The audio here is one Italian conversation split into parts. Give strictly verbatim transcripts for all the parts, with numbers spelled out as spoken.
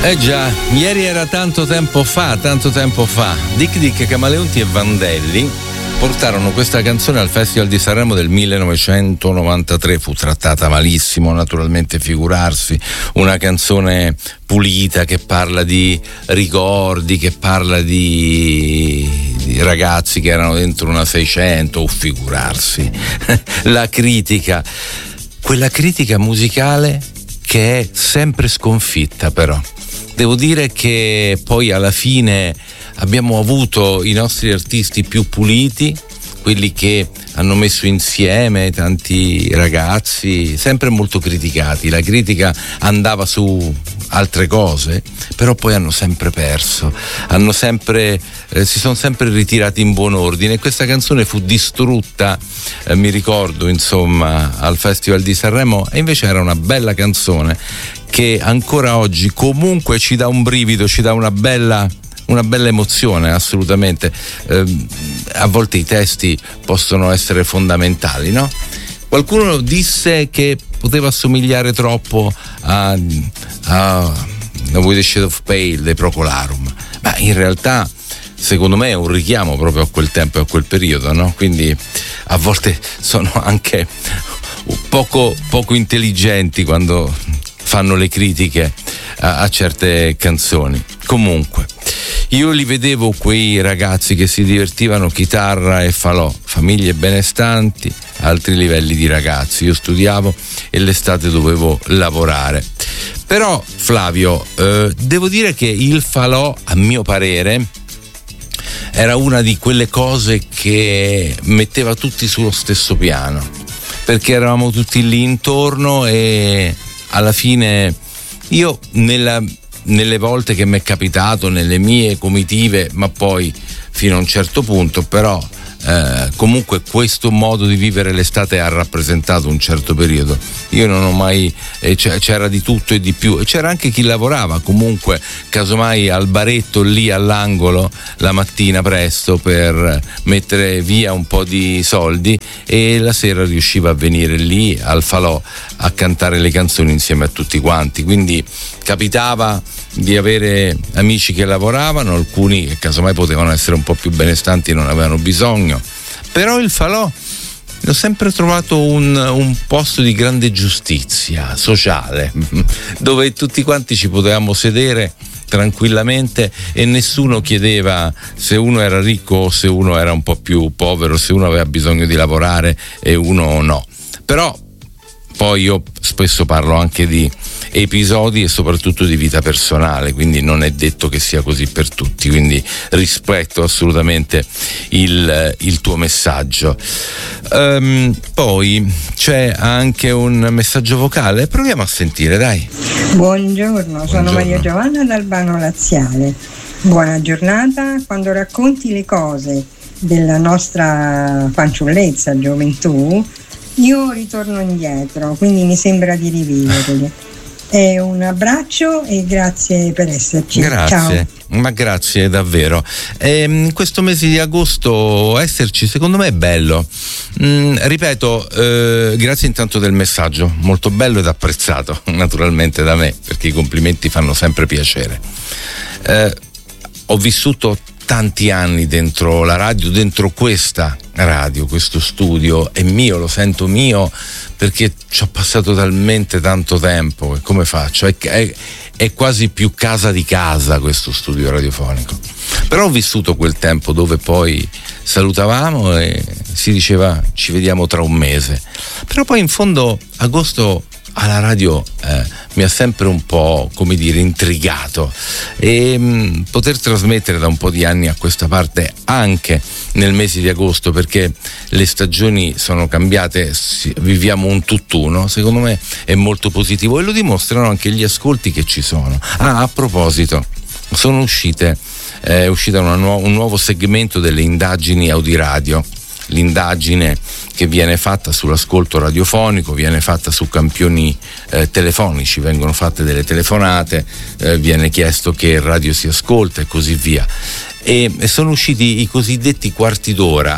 Eh già, ieri era tanto tempo fa, tanto tempo fa. Dick Dick, Camaleonti e Vandelli portarono questa canzone al Festival di Sanremo del millenovecentonovantatré. Fu trattata malissimo, naturalmente, figurarsi. Una canzone pulita che parla di ricordi, che parla di, di ragazzi che erano dentro una seicento, o figurarsi. La critica, quella critica musicale che è sempre sconfitta, però. Devo dire che poi alla fine abbiamo avuto i nostri artisti più puliti, quelli che hanno messo insieme tanti ragazzi, sempre molto criticati. La critica andava su altre cose, però poi hanno sempre perso, hanno sempre, eh, si sono sempre ritirati in buon ordine. Questa canzone fu distrutta, eh, mi ricordo, insomma, al Festival di Sanremo, e invece era una bella canzone che ancora oggi comunque ci dà un brivido, ci dà una bella una bella emozione, assolutamente. Eh, a volte i testi possono essere fondamentali, no? Qualcuno disse che poteva assomigliare troppo a, a With the Shade of Pale dei Procolarum, ma in realtà secondo me è un richiamo proprio a quel tempo e a quel periodo, no? Quindi a volte sono anche poco, poco intelligenti quando fanno le critiche a, a certe canzoni. Comunque, io li vedevo quei ragazzi che si divertivano, chitarra e falò, famiglie benestanti, altri livelli di ragazzi. Io studiavo e l'estate dovevo lavorare. Però, Flavio, eh, devo dire che il falò, a mio parere, era una di quelle cose che metteva tutti sullo stesso piano, perché eravamo tutti lì intorno e alla fine io nella, nelle volte che mi è capitato, nelle mie comitive, ma poi fino a un certo punto, però eh, comunque questo modo di vivere l'estate ha rappresentato un certo periodo. Io non ho mai, eh, c'era di tutto e di più, e c'era anche chi lavorava comunque casomai al baretto lì all'angolo la mattina presto per mettere via un po' di soldi, e la sera riusciva a venire lì al falò a cantare le canzoni insieme a tutti quanti. Quindi capitava di avere amici che lavoravano, alcuni che casomai potevano essere un po' più benestanti e non avevano bisogno, però il falò l'ho sempre trovato un, un posto di grande giustizia sociale dove tutti quanti ci potevamo sedere tranquillamente e nessuno chiedeva se uno era ricco o se uno era un po' più povero, se uno aveva bisogno di lavorare e uno no. Però poi io spesso parlo anche di episodi e soprattutto di vita personale, quindi non è detto che sia così per tutti, quindi rispetto assolutamente il, il tuo messaggio. Um, poi c'è anche un messaggio vocale, proviamo a sentire, dai. Buongiorno, sono Buongiorno. Maria Giovanna d'Albano Laziale. Buona giornata. Quando racconti le cose della nostra fanciullezza, gioventù, io ritorno indietro, quindi mi sembra di riviverli. E un abbraccio e grazie per esserci. Grazie, ciao. Ma grazie davvero. E, questo mese di agosto esserci secondo me è bello. Mm, ripeto, eh, grazie intanto del messaggio, molto bello ed apprezzato naturalmente da me, perché i complimenti fanno sempre piacere. Eh, ho vissuto tanti anni dentro la radio, dentro questa radio, questo studio è mio, lo sento mio perché ci ho passato talmente tanto tempo, e come faccio? È, è, è quasi più casa di casa questo studio radiofonico. Però ho vissuto quel tempo dove poi salutavamo e si diceva ci vediamo tra un mese, però poi in fondo agosto alla radio eh, mi ha sempre un po', come dire, intrigato, e mh, poter trasmettere da un po' di anni a questa parte anche nel mese di agosto, perché le stagioni sono cambiate, si, viviamo un tutt'uno, secondo me è molto positivo, e lo dimostrano anche gli ascolti che ci sono. Ah, a proposito, sono uscite è uscita una nu- un nuovo segmento delle indagini Audiradio. L'indagine che viene fatta sull'ascolto radiofonico viene fatta su campioni eh, telefonici, vengono fatte delle telefonate, eh, viene chiesto che radio si ascolta e così via, e, e sono usciti i cosiddetti quarti d'ora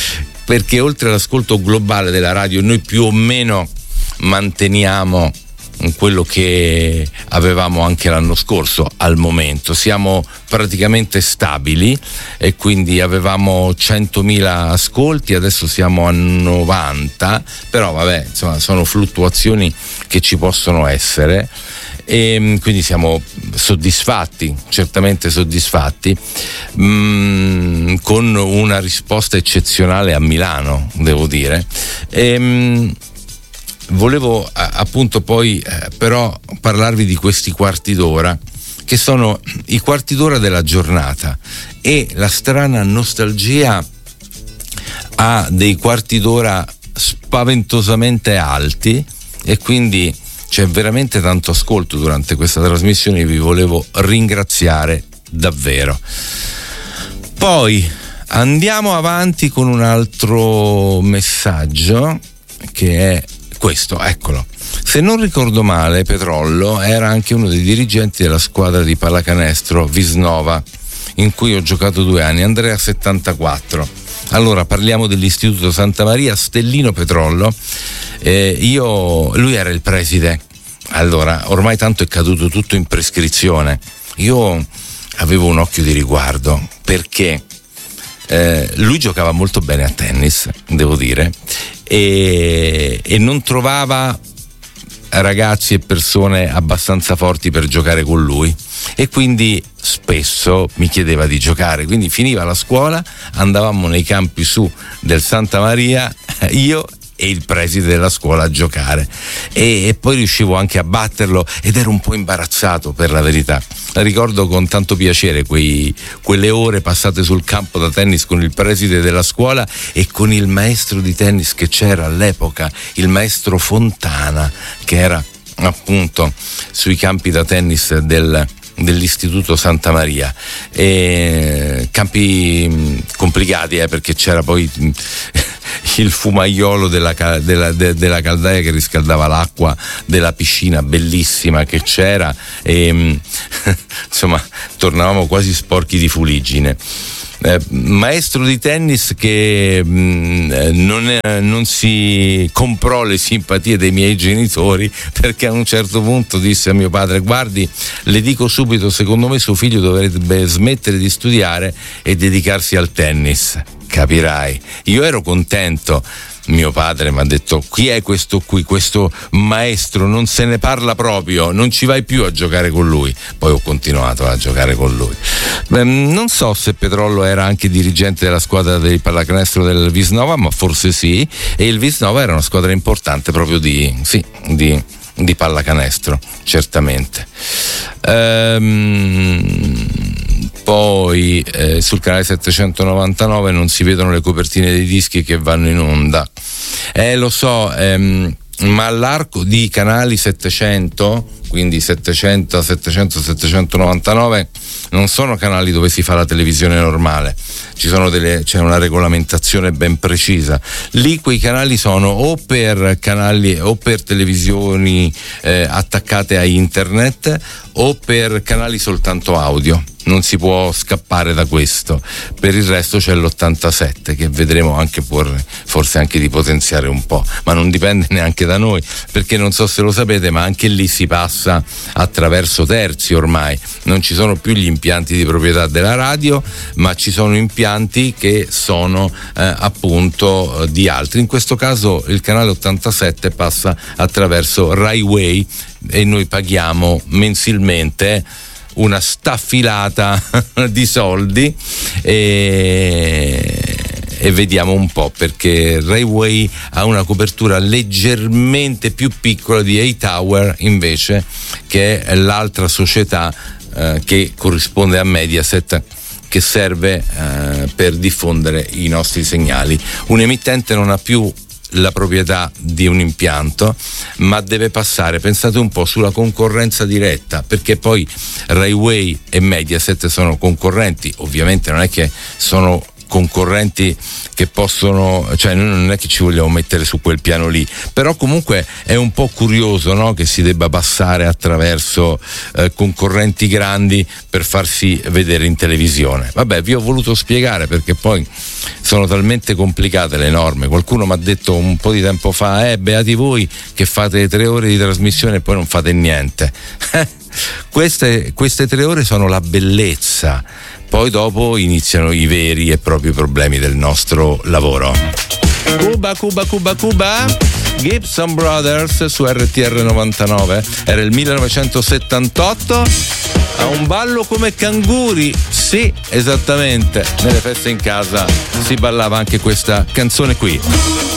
perché oltre all'ascolto globale della radio noi più o meno manteniamo quello che avevamo anche l'anno scorso. Al momento siamo praticamente stabili e quindi avevamo centomila ascolti, adesso siamo a novanta, però vabbè, insomma, sono fluttuazioni che ci possono essere e quindi siamo soddisfatti, certamente soddisfatti, mh, con una risposta eccezionale a Milano, devo dire. E, mh, volevo appunto poi eh, però parlarvi di questi quarti d'ora, che sono i quarti d'ora della giornata, e la strana nostalgia ha dei quarti d'ora spaventosamente alti e quindi c'è veramente tanto ascolto durante questa trasmissione. Vi volevo ringraziare davvero. Poi andiamo avanti con un altro messaggio che è questo, eccolo. Se non ricordo male, Petrollo era anche uno dei dirigenti della squadra di pallacanestro Visnova, in cui ho giocato due anni, Andrea settantaquattro. Allora parliamo dell'Istituto Santa Maria. Stellino Petrollo, eh, io lui era il preside. Allora, ormai tanto è caduto tutto in prescrizione. Io avevo un occhio di riguardo perché eh, lui giocava molto bene a tennis, devo dire, e, e non trovava ragazzi e persone abbastanza forti per giocare con lui, e quindi spesso mi chiedeva di giocare. Quindi finiva la scuola, andavamo nei campi su del Santa Maria, io e il preside della scuola a giocare, e, e poi riuscivo anche a batterlo ed ero un po' imbarazzato, per la verità. Ricordo con tanto piacere quei, quelle ore passate sul campo da tennis con il preside della scuola e con il maestro di tennis che c'era all'epoca, il maestro Fontana, che era appunto sui campi da tennis del dell'Istituto Santa Maria. E campi complicati, eh, perché c'era poi il fumaiolo della, della, de, della caldaia che riscaldava l'acqua della piscina bellissima che c'era, e insomma tornavamo quasi sporchi di fuliggine. Eh, maestro di tennis che mh, non, è, non si comprò le simpatie dei miei genitori, perché a un certo punto disse a mio padre: guardi, le dico subito, secondo me suo figlio dovrebbe smettere di studiare e dedicarsi al tennis, capirai. Io ero contento. Mio padre mi ha detto: chi è questo qui, questo maestro, non se ne parla proprio, non ci vai più a giocare con lui. Poi ho continuato a giocare con lui. Beh, non so se Petrollo era anche dirigente della squadra di pallacanestro del Visnova, ma forse sì, e il Visnova era una squadra importante proprio di, sì, di, di pallacanestro, certamente. Ehm... Poi eh, sul canale settecentonovantanove non si vedono le copertine dei dischi che vanno in onda. Eh, lo so, ehm, ma all'arco di canali settecento, quindi settecento, settecento, settecentonovantanove, non sono canali dove si fa la televisione normale. Ci sono delle, c'è una regolamentazione ben precisa. Lì quei canali sono o per canali o per televisioni eh, attaccate a internet o per canali soltanto audio. Non si può scappare da questo. Per il resto c'è l'ottantasette, che vedremo anche porre, forse anche di potenziare un po', ma non dipende neanche da noi, perché non so se lo sapete, ma anche lì si passa attraverso terzi ormai. Non ci sono più gli impianti di proprietà della radio, ma ci sono impianti che sono eh, appunto eh, di altri. In questo caso il canale ottantasette passa attraverso Rai Way e noi paghiamo mensilmente una staffilata di soldi e, e vediamo un po', perché Rai Way ha una copertura leggermente più piccola di A-Tower invece, che è l'altra società eh, che corrisponde a Mediaset, che serve eh, per diffondere i nostri segnali. Un emittente non ha più la proprietà di un impianto, ma deve passare, pensate un po', sulla concorrenza diretta, perché poi Rai Way e Mediaset sono concorrenti, ovviamente non è che sono concorrenti che possono, cioè noi non è che ci vogliamo mettere su quel piano lì, però comunque è un po' curioso, no, che si debba passare attraverso eh, concorrenti grandi per farsi vedere in televisione. Vabbè, vi ho voluto spiegare perché poi sono talmente complicate le norme. Qualcuno mi ha detto un po' di tempo fa, eh beati voi che fate tre ore di trasmissione e poi non fate niente. queste, queste tre ore sono la bellezza, poi dopo iniziano i veri e propri problemi del nostro lavoro. Cuba, Cuba, Cuba, Cuba, Gibson Brothers su R T R novantanove, era il millenovecentosettantotto, a un ballo come canguri, sì, esattamente, nelle feste in casa si ballava anche questa canzone qui.